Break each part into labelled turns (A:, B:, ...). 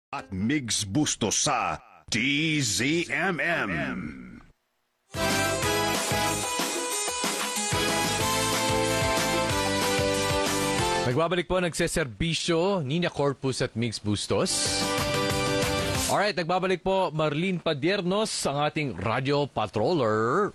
A: at Migs Bustos sa DZMM.
B: Nagbabalik po, nagseserbisyo, Nina Corpus at Migs Bustos. Alright, nagbabalik po, Marlene Padiernos, ang ating radio patroller.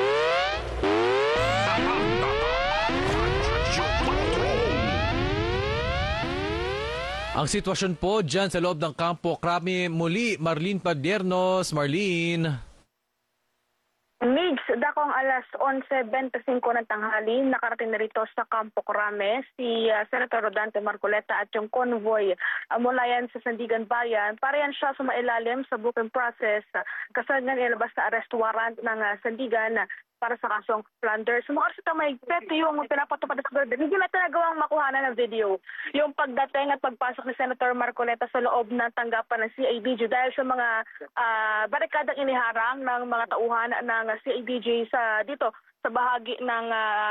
B: Ang sitwasyon po dyan sa loob ng Campo Crame, muli, Marlene Padiernos. Marlene.
C: Migs, dakong alas 11:25 ng tanghali, nakarating na rito sa Campo Crame si Senator Rodante Marcoleta at yung convoy mula yan sa Sandigan Bayan. Para yan siya sumailalim sa booking process kasal nga nilabas na arrest warrant ng Sandigan para sa kasong plunder. So mga arsita may peti yung pinapatupad sa gawin. Hindi natin nagawang makuhanan ng video. Yung pagdating at pagpasok ni Senator Marcoleta sa loob ng tanggapan ng CIDG dahil sa mga barikadang iniharang ng mga tauhan ng CIDG dito sa bahagi ng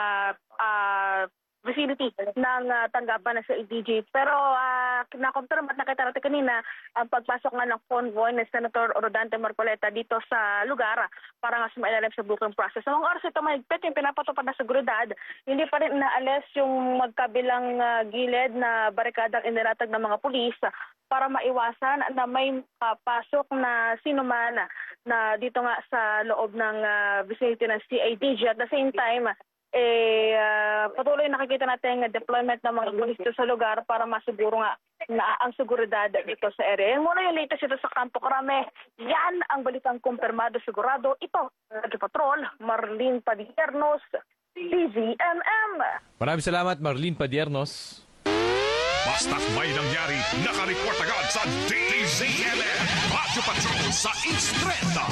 C: vicinity ng tanggapan ng CIDG. Pero nakonfirm at nakita natin kanina ang pagpasok nga ng convoy ni Senator Rodante Marcoleta dito sa lugar para nga sumailalim sa booking process. Sa mga oras ito mahigpit yung pinapatupad na seguridad, hindi pa rin naalis yung magkabilang gilid na barikadang inilatag ng mga pulis para maiwasan na may pasok na sinuman na dito nga sa loob ng vicinity ng CIDG. At the same time, patuloy nakikita natin deployment ng mga pulis sa lugar para masiguro nga na ang seguridad dito sa area. Muna yung latest ito sa Campo Crame. Yan ang balitang kumpirmado sigurado. Ito, Radio Patrol, Marlene Padiernos, DZMM.
B: Maraming salamat, Marlene Padiernos.
A: Basta't may nangyari, nakareport agad sa DZMM. Radio Patrol sa Instreta.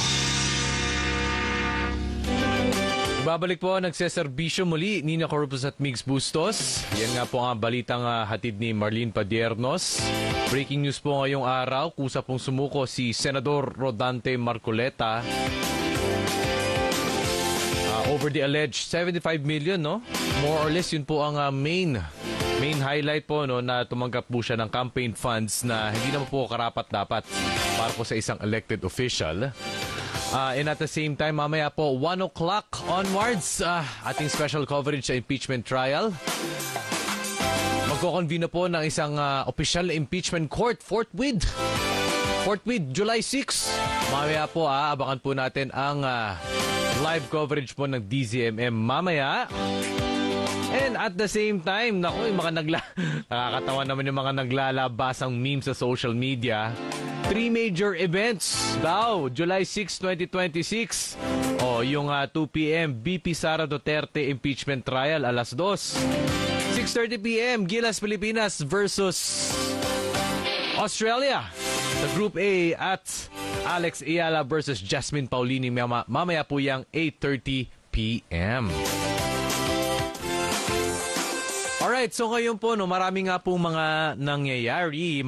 B: Babalik po, nagseserbisyo muli, Nina Corpus at Migs Bustos. Yan nga po ang balitang hatid ni Marlene Padiernos. Breaking news po ngayong araw, kusa pong sumuko si Senador Rodante Marcoleta. Over the alleged 75 million, no? More or less, yun po ang main highlight po, no, na tumanggap po siya ng campaign funds na hindi naman po karapat-dapat para po sa isang elected official. And at the same time, mamaya po, 1 o'clock onwards, ating special coverage sa impeachment trial. Magko-convene na po ng isang official impeachment court, Fort Meade, July 6. Mamaya po, abangan po natin ang live coverage po ng DZMM mamaya. And at the same time, naku, yung mga nakakatawa naman yung mga naglalabasang memes sa social media. 3 major events daw, July 6, 2026. Yung 2 p.m. BP Sara Duterte impeachment trial, alas 2. 6:30 p.m. Gilas Pilipinas versus Australia. Sa Group A at Alex Ayala versus Jasmine Paulini. Mamaya po yung 8:30 p.m. Alright, so ngayon po, no, marami nga pong mga nangyayari.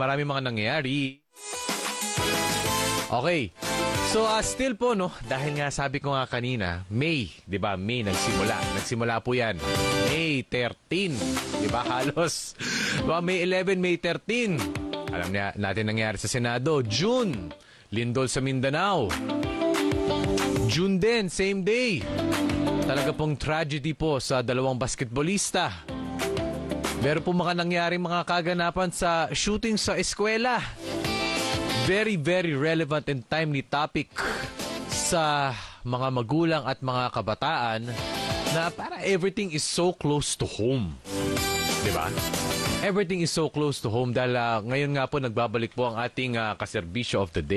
B: Okay. So still po, no, dahil nga sabi ko nga kanina, May, 'di ba? May nagsimula po 'yan. May 13, 'di ba? Halos May 11, May 13. Alam natin nangyari sa Senado. June, lindol sa Mindanao. June din, same day. Talaga pong tragedy po sa dalawang basketballista. Meron po mga nangyari mga kaganapan sa shooting sa eskwela. Very, very relevant and timely topic sa mga magulang at mga kabataan na para everything is so close to home. Diba? Everything is so close to home dahil ngayon nga po nagbabalik po ang ating kaserbisyo of the day.